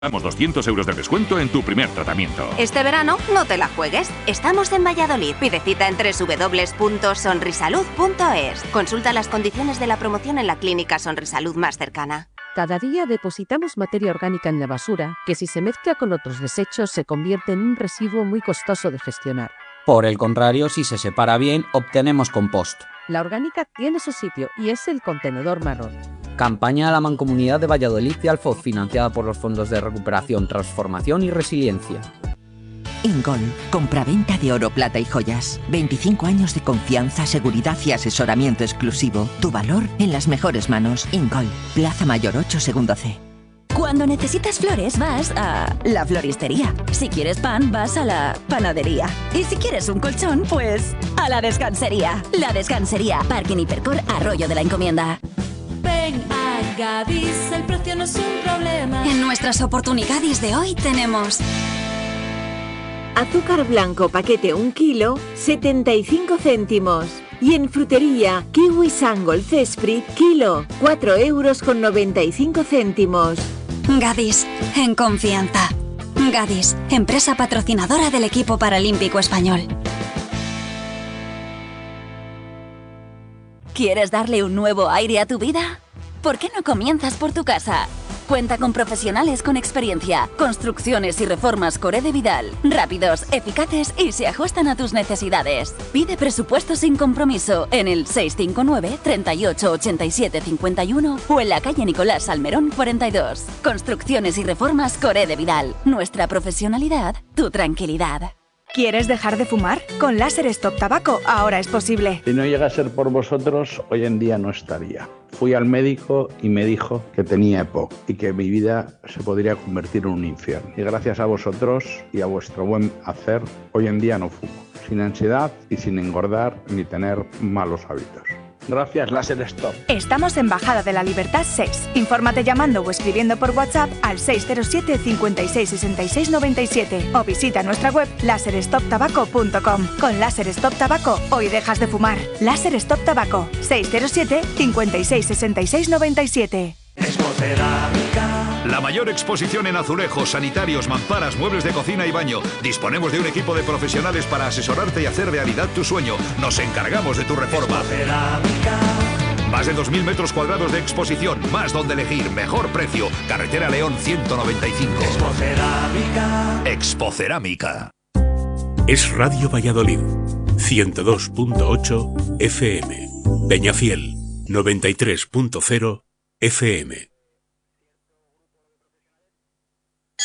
Damos 200 euros de descuento en tu primer tratamiento. Este verano no te la juegues. Estamos en Valladolid. Pide cita en www.sonrisalud.es. Consulta las condiciones de la promoción en la clínica Sonrisalud más cercana. Cada día depositamos materia orgánica en la basura, que si se mezcla con otros desechos se convierte en un residuo muy costoso de gestionar. Por el contrario, si se separa bien, obtenemos compost. La orgánica tiene su sitio y es el contenedor marrón. Campaña de la Mancomunidad de Valladolid y Alfoz, financiada por los Fondos de Recuperación, Transformación y Resiliencia. Ingol, compraventa de oro, plata y joyas. 25 años de confianza, seguridad y asesoramiento exclusivo. Tu valor en las mejores manos. Ingol, Plaza Mayor 8, segundo C. Cuando necesitas flores vas a la floristería. Si quieres pan vas a la panadería. Y si quieres un colchón, pues a la descansería. La Descansería, Parking Hipercor, Arroyo de la Encomienda. Ven a Gadis, el precio no es un problema. En nuestras oportunidades de hoy tenemos azúcar blanco paquete 1 kilo, 75 céntimos. Y en frutería, kiwi Sangol Cesprit, kilo, 4,95 euros. Gadis, en confianza. Gadis, empresa patrocinadora del equipo paralímpico español. ¿Quieres darle un nuevo aire a tu vida? ¿Por qué no comienzas por tu casa? Cuenta con profesionales con experiencia, construcciones y reformas Coré de Vidal, rápidos, eficaces y se ajustan a tus necesidades. Pide presupuesto sin compromiso en el 659 38 87 51 o en la calle Nicolás Salmerón 42. Construcciones y reformas Coré de Vidal. Nuestra profesionalidad, tu tranquilidad. ¿Quieres dejar de fumar? Con Láser Stop Tabaco ahora es posible. Si no llega a ser por vosotros, hoy en día no estaría. Fui al médico y me dijo que tenía EPOC y que mi vida se podría convertir en un infierno. Y gracias a vosotros y a vuestro buen hacer, hoy en día no fumo. Sin ansiedad y sin engordar ni tener malos hábitos. Gracias, Láser Stop. Estamos en Bajada de la Libertad 6. Infórmate llamando o escribiendo por WhatsApp al 607 56 66 97 o visita nuestra web laserstoptabaco.com. Con Láser Stop Tabaco, hoy dejas de fumar. Láser Stop Tabaco, 607 56 66 97. Expocerámica. La mayor exposición en azulejos, sanitarios, mamparas, muebles de cocina y baño. Disponemos de un equipo de profesionales para asesorarte y hacer realidad tu sueño. Nos encargamos de tu reforma. Más de 2.000 metros cuadrados de exposición, más donde elegir, mejor precio. Carretera León 195. Expocerámica. Expocerámica. Es Radio Valladolid, 102.8 FM. Peñafiel, 93.0 FM.